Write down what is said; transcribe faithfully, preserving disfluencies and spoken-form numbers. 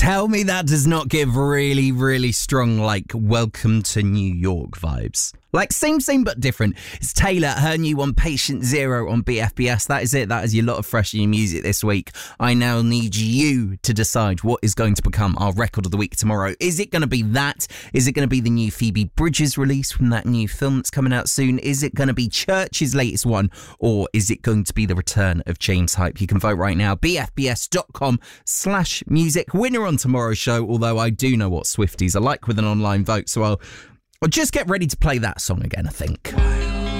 Tell me that does not give really, really strong, like, welcome to New York vibes. Like, same, same, but different. It's Taylor, her new one, Patient Zero on B F B S. That is it. That is your lot of fresh new music this week. I now need you to decide what is going to become our record of the week tomorrow. Is it going to be that? Is it going to be the new Phoebe Bridgers release from that new film that's coming out soon? Is it going to be Church's latest one? Or is it going to be the return of James Hype? You can vote right now. b f b s dot com slash music. Winner on tomorrow's show, although I do know what Swifties are like with an online vote, so I'll, I'll just get ready to play that song again, I think.